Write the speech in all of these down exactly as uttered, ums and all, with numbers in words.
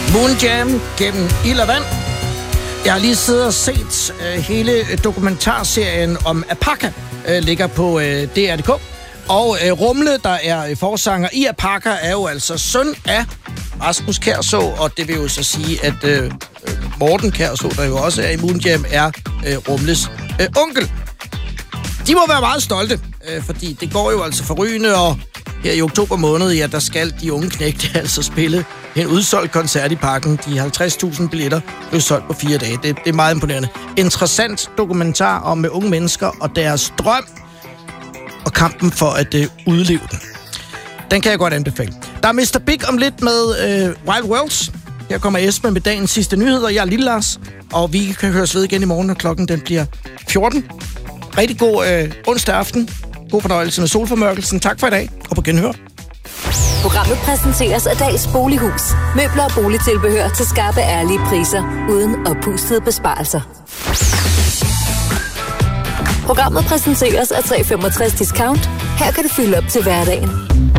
Moon Jam gennem ild og vand. Jeg har lige siddet og set uh, hele dokumentarserien om Apaka, uh, ligger på uh, D R punktum d k. Og uh, Rumle, der er forsanger i Apaka, er jo altså søn af Rasmus Kjærså, og det vil jo så sige, at uh, Morten Kjærså, der jo også er i Moon Jam, er uh, Rumles uh, onkel. De må være meget stolte, uh, fordi det går jo altså forrygende, og her i oktober måned, ja, der skal de unge knægte altså spille en udsolgt koncert i Parken. De halvtreds tusind billetter blev solgt på fire dage. Det, det er meget imponerende. Interessant dokumentar om unge mennesker og deres drøm og kampen for at uh, udleve den. Den kan jeg godt anbefale. Der er mister Big om lidt med uh, Wild Worlds. Her kommer Esben med dagens sidste nyheder. Jeg er Lille Lars, og vi kan høres ved igen i morgen, når klokken den bliver fjorten. Rigtig god uh, onsdag aften. God fornøjelse med solformørkelsen. Tak for i dag, og på genhør. Programmet præsenteres af Dags Bolighus. Møbler og boligtilbehør til skarpe, ærlige priser, uden oppustede besparelser. Programmet præsenteres af tre femogtres Discount. Her kan du fylde op til hverdagen.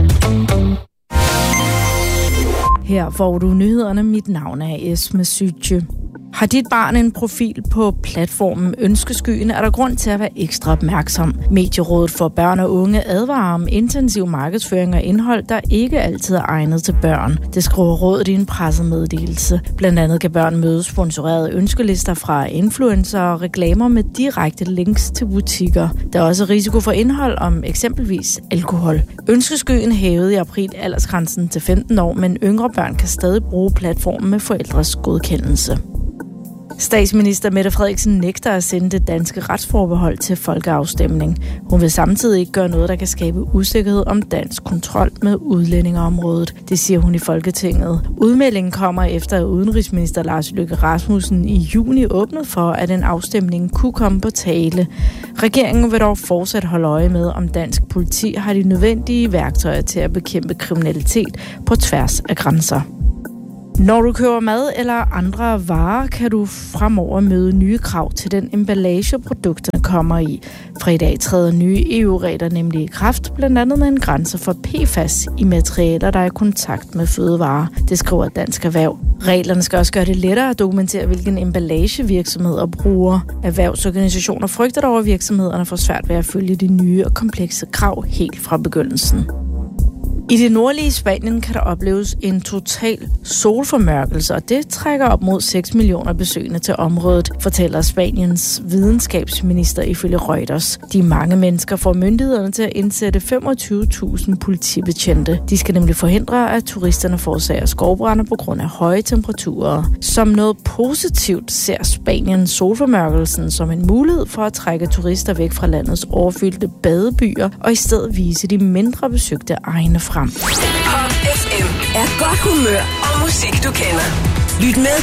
Her får du nyhederne. Mit navn er Esme Sytje. Har dit barn en profil på platformen Ønskeskyen, er der grund til at være ekstra opmærksom. Medierådet for børn og unge advarer om intensiv markedsføring og indhold, der ikke altid er egnet til børn. Det skriver rådet i en pressemeddelelse. Blandt andet kan børn møde sponsorerede ønskelister fra influencer og reklamer med direkte links til butikker. Der er også risiko for indhold om eksempelvis alkohol. Ønskeskyen hævede i april aldersgrænsen til femten år, men yngre børn kan stadig bruge platformen med forældres godkendelse. Statsminister Mette Frederiksen nægter at sende det danske retsforbehold til folkeafstemning. Hun vil samtidig ikke gøre noget, der kan skabe usikkerhed om dansk kontrol med udlændingeområdet. Det siger hun i Folketinget. Udmeldingen kommer efter, at udenrigsminister Lars Løkke Rasmussen i juni åbnede for, at en afstemning kunne komme på tale. Regeringen vil dog fortsat holde øje med, om dansk politi har de nødvendige værktøjer til at bekæmpe kriminalitet på tværs af grænser. Når du køber mad eller andre varer, kan du fremover møde nye krav til den emballage, produkterne kommer i. Fra i dag træder nye E U-regler nemlig i kraft, blandt andet med en grænse for P F A S i materialer, der er i kontakt med fødevarer. Det skriver Dansk Erhverv. Reglerne skal også gøre det lettere at dokumentere, hvilken emballage virksomheder bruger. Erhvervsorganisationer frygter dog, at virksomhederne får svært ved at følge de nye og komplekse krav helt fra begyndelsen. I det nordlige Spanien kan der opleves en total solformørkelse, og det trækker op mod seks millioner besøgende til området, fortæller Spaniens videnskabsminister ifølge Reuters. De mange mennesker får myndighederne til at indsætte femogtyve tusind politibetjente. De skal nemlig forhindre, at turisterne forårsager skovbrande på grund af høje temperaturer. Som noget positivt ser Spanien solformørkelsen som en mulighed for at trække turister væk fra landets overfyldte badebyer og i stedet vise de mindre besøgte egne frem. Pop F M er godt humør og musik, du kender. Lyt med